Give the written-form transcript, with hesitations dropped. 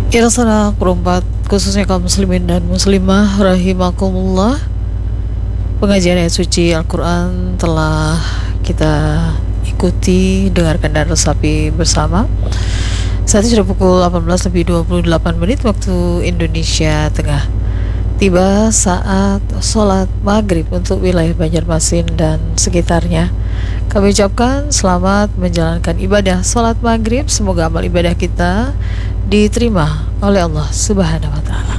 Irasana perempat khususnya kaum muslimin dan muslimah rahimakumullah. Pengajian ayat suci Al-Quran telah kita ikuti, dengarkan dan resapi bersama. Saat ini sudah pukul 18:28 waktu Indonesia Tengah. Tiba saat sholat maghrib untuk wilayah Banjarmasin dan sekitarnya. Kami ucapkan selamat menjalankan ibadah sholat maghrib. Semoga amal ibadah kita diterima oleh Allah Subhanahu wa Ta'ala.